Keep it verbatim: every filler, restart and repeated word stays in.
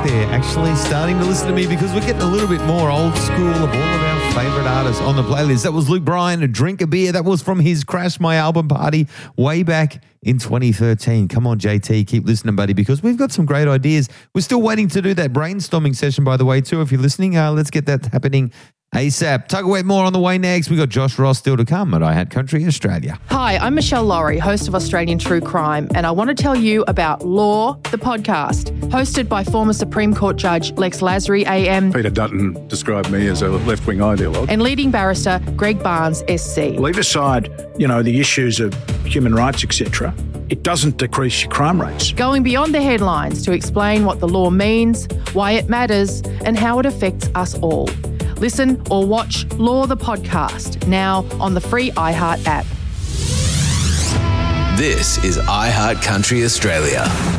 they're actually starting to listen to me because we're getting a little bit more old school of all of our favourite artists on the playlist. That was Luke Bryan, A Drink a Beer. That was from his Crash My Album party way back in twenty thirteen. Come on, J T, keep listening, buddy, because we've got some great ideas. We're still waiting to do that brainstorming session, by the way, too. If you're listening, uh, let's get that happening ASAP. Tug away more on the way next. We got Josh Ross still to come at iHat Country Australia. Hi, I'm Michelle Laurie, host of Australian True Crime, and I want to tell you about Law, the podcast, hosted by former Supreme Court Judge Lex Lasry, A M. Peter Dutton described me as a left-wing ideologue. And leading barrister Greg Barnes, S C. Leave aside, you know, the issues of human rights, et cetera. It doesn't decrease your crime rates. Going beyond the headlines to explain what the law means, why it matters, and how it affects us all. Listen or watch Law the Podcast now on the free iHeart app. This is iHeart Country Australia.